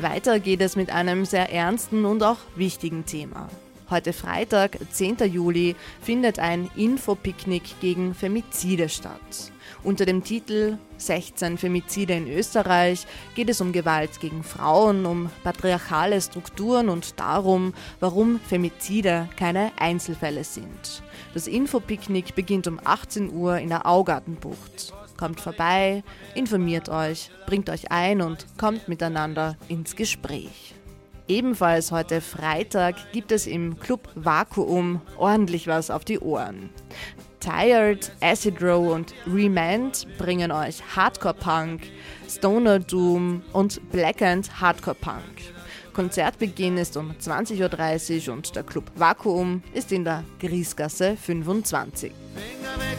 Weiter geht es mit einem sehr ernsten und auch wichtigen Thema. Heute Freitag, 10. Juli, findet ein Infopicknick gegen Femizide statt. Unter dem Titel 16 Femizide in Österreich geht es um Gewalt gegen Frauen, um patriarchale Strukturen und darum, warum Femizide keine Einzelfälle sind. Das Infopicknick beginnt um 18 Uhr in der Augartenbucht. Kommt vorbei, informiert euch, bringt euch ein und kommt miteinander ins Gespräch. Ebenfalls heute Freitag gibt es im Club Vakuum ordentlich was auf die Ohren. Tired, Acid Row und Remand bringen euch Hardcore-Punk, Stoner Doom und Blackened Hardcore-Punk. Konzertbeginn ist um 20.30 Uhr und der Club Vakuum ist in der Griesgasse 25.